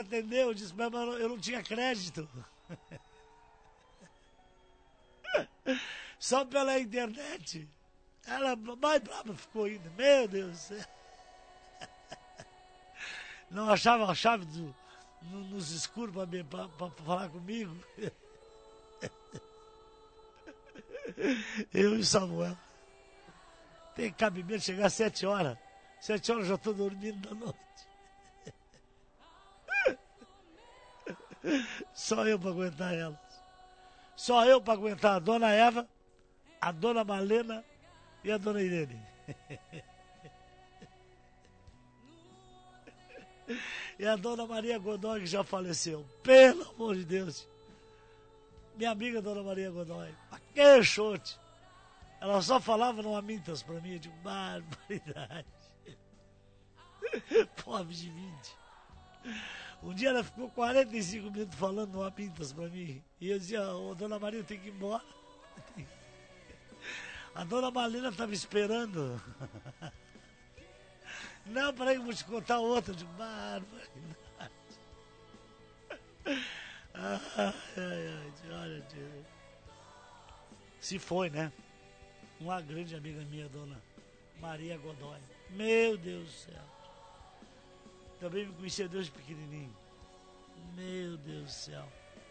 Atendeu, disse, mas eu não tinha crédito. Só pela internet. Ela mais brava ficou ainda. Meu Deus do céu. Não achava a chave nos escuros para falar comigo. Eu e Samuel. Tem cabimento chegar às 7 horas. 7 horas eu já estou dormindo da noite. Só eu para aguentar elas. Só eu para aguentar a dona Eva, a dona Malena e a dona Irene. E a dona Maria Godoy, que já faleceu. Pelo amor de Deus. Minha amiga dona Maria Godoy. Que chute. Ela só falava no Amintas pra mim. Eu digo, barbaridade. Pobre de 20. Um dia ela ficou 45 minutos falando no Amintas pra mim. E eu dizia, ô dona Maria, eu tenho que ir embora. A dona Malena estava esperando. Não, peraí, eu vou te contar outra. Eu digo, barbaridade. Olha, tio. Se foi, né? Uma grande amiga minha, dona Maria Godoy. Meu Deus do céu. Também me conhecia Deus pequenininho. Meu Deus do céu.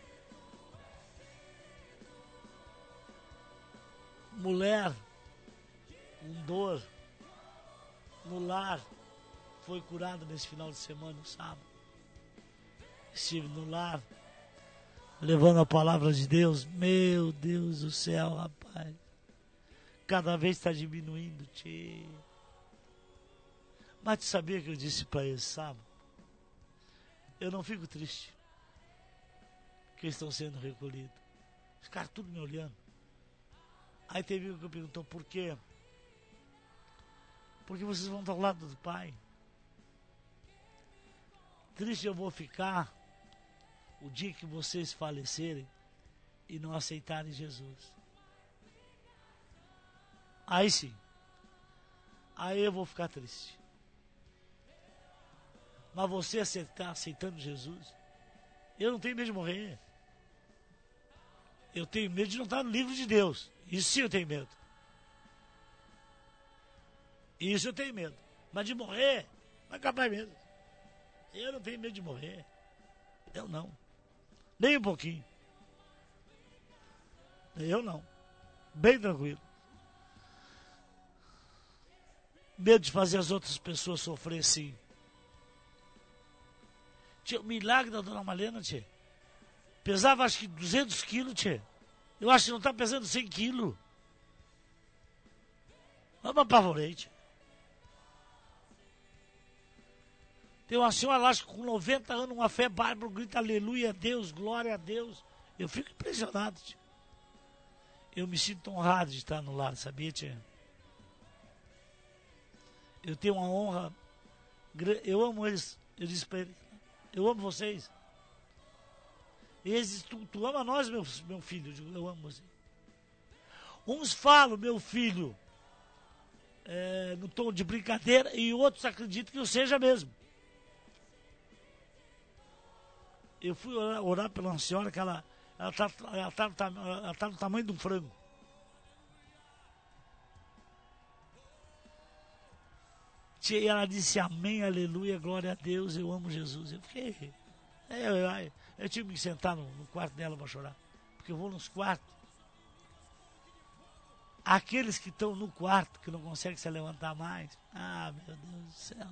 Mulher com dor no lar foi curada nesse final de semana, no sábado. Estive no lar levando a palavra de Deus. Meu Deus do céu, rapaz. Cada vez está diminuindo, tchê. Mas tu sabia que eu disse para eles sábado? Eu não fico triste que eles estão sendo recolhidos. Ficaram tudo me olhando. Aí teve um que perguntou por quê? Porque vocês vão estar ao lado do Pai. Triste eu vou ficar o dia que vocês falecerem e não aceitarem Jesus. Aí sim. Aí eu vou ficar triste. Mas você está aceitando Jesus? Eu não tenho medo de morrer. Eu tenho medo de não estar no livro de Deus. Isso sim eu tenho medo. Isso eu tenho medo. Mas de morrer, não é capaz mesmo. Eu não tenho medo de morrer. Eu não. Nem um pouquinho. Eu não. Bem tranquilo. Medo de fazer as outras pessoas sofrer, sim. Tia, o milagre da dona Malena, tia. Pesava acho que 200 quilos, tia. Eu acho que não está pesando 100 quilos. Eu me apavorei, tia. Tem uma senhora lá com 90 anos, uma fé bárbara, grita aleluia a Deus, glória a Deus. Eu fico impressionado, tia. Eu me sinto honrado de estar no lar, sabia, tia? Eu tenho uma honra. Eu amo eles. Eu disse para eles, eu amo vocês. Eles, tu ama nós, meu filho? Eu digo, eu amo você. Uns falam, meu filho, no tom de brincadeira, e outros acreditam que eu seja mesmo. Eu fui orar pela senhora que ela tá no tamanho de um frango. E ela disse amém, aleluia, glória a Deus, eu amo Jesus. Eu fiquei... Eu tive que sentar no quarto dela para chorar. Porque eu vou nos quartos. Aqueles que estão no quarto, que não conseguem se levantar mais. Ah, meu Deus do céu.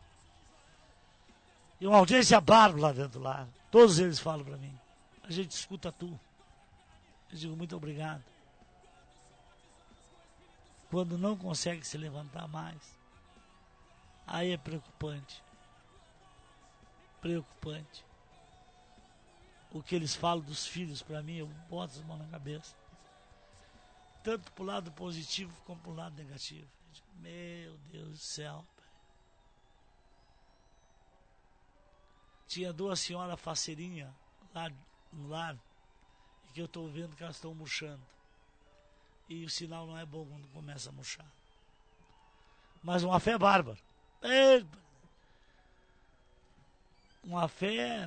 E uma audiência bárbara lá dentro lá. Todos eles falam para mim. A gente escuta tu. Eu digo muito obrigado. Quando não consegue se levantar mais, aí é preocupante. Preocupante. O que eles falam dos filhos para mim, eu boto as mãos na cabeça. Tanto pro lado positivo como pro lado negativo. Meu Deus do céu. Tinha duas senhoras faceirinhas lá no lar, e que eu estou vendo que elas estão murchando. E o sinal não é bom quando começa a murchar. Mas uma fé bárbara. Uma fé